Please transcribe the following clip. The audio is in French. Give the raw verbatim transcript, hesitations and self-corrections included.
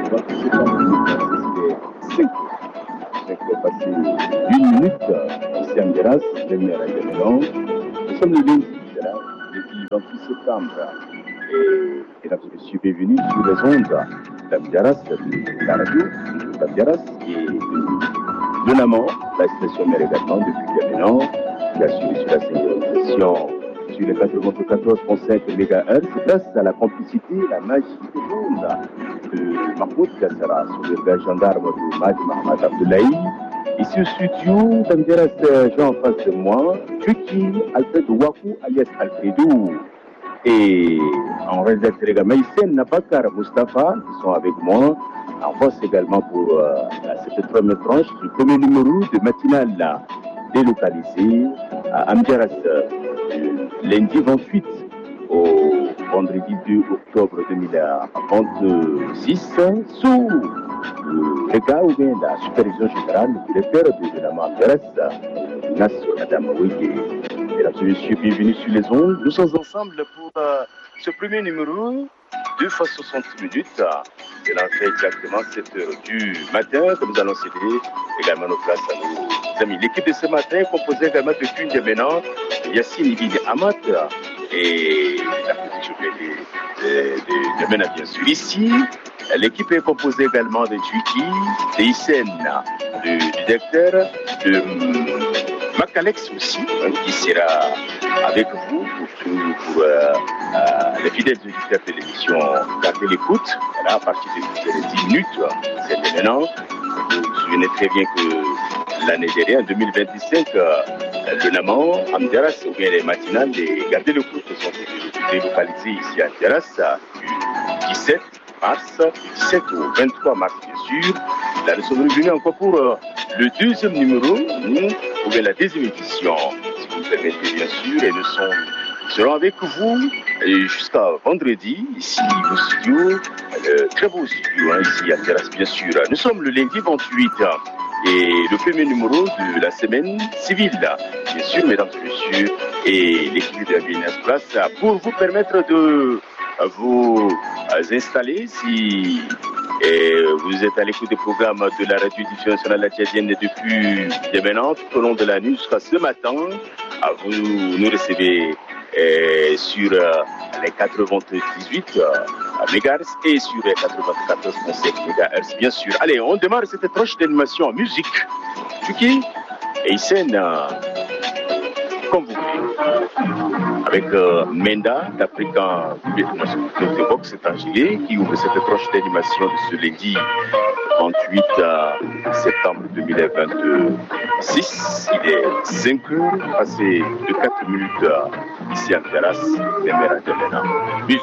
Donc, c'est pas c'est cinq heures passées une minute, ici à Mieras, première événement. Nous sommes le lundi, là, le vingt-huit septembre. Et, mesdames et messieurs, bienvenue sur les ondes d'Ambiaras, de la radio d'Ambiaras et de Naman, la station mère également depuis Gaminan, qui a suivi sur la synchronisation sur les quatre-vingt-quatorze virgule cinq mégahertz grâce à la complicité, la magie de monde de Mahmoud Kassara, sur le gars gendarme de Madi Mohamed Abdoulaye. Ici au studio d'Ambiaras, Jean en face de moi, Chucky Alfred Wakou alias Alfredo. Et en réalisateur également, Hissène Nabakar Mustafa, qui sont avec moi. En face également pour euh, cette première tranche du premier numéro de matinale délocalisé à Ambiaras, lundi vingt-huit au vendredi deux octobre deux mille vingt-six, sous le regard ou bien la supervision générale du directeur de la Ambiaras, Nassou Adam Ouégué. Mesdames et messieurs, bienvenue sur les ondes. Nous sommes ensemble pour euh, ce premier numéro, deux fois soixante minutes. C'est l'entrée exactement sept heures du matin que nous allons céder également nos places à nos amis. L'équipe de ce matin est composée également de Thune de Bénin, Yassine Ibid Amat et la petite journée de, de, de Bénin, bien sûr. Ici, l'équipe est composée également de Twiki, de Hissène, du directeur, de Macalex aussi, hein, qui sera avec vous pour, pour euh, euh, les fidèles auditeurs de l'émission Gardez l'écoute. Voilà, à partir de dix minutes, c'est maintenant. Vous vous souvenez très bien que l'année dernière, en deux mille vingt-cinq, euh, le Naman, Ambiaras, ou bien les matinales, les Gardez l'écoute sont délocalisés ici à Ambiaras du dix-sept mars, du dix-sept au vingt-trois mars, bien sûr. Là, nous sommes revenus encore pour euh, le deuxième numéro, nous, ou bien la deuxième édition, si vous me permettez, bien sûr, et nous sommes, serons avec vous jusqu'à vendredi, ici au studio, euh, très beau studio, hein, ici à Terrasse, bien sûr. Nous sommes le lundi vingt-huit et le premier numéro de la semaine civile, bien sûr, mesdames et messieurs, et l'équipe de la Business Place, pour vous permettre de vous installer si et vous êtes à l'écoute des programmes de la radio-diffusion nationale tchadienne depuis dès maintenant, tout au long de la nuit jusqu'à ce matin. Vous nous recevez euh, sur euh, les quatre-vingt-dix-huit euh, mégahertz et sur les quatre-vingt-quatorze virgule cinq mégahertz, bien sûr. Allez, on démarre cette tranche d'animation en musique. Tuki et Hissène, euh, comme vous voulez. Avec euh, Menda, d'Africain de Box étranger, qui ouvre cette tranche d'animation de ce lundi vingt-huit septembre deux mille vingt-six. Il est cinq heures, passé de quatre minutes ici à Terrasse, les Mérandelena.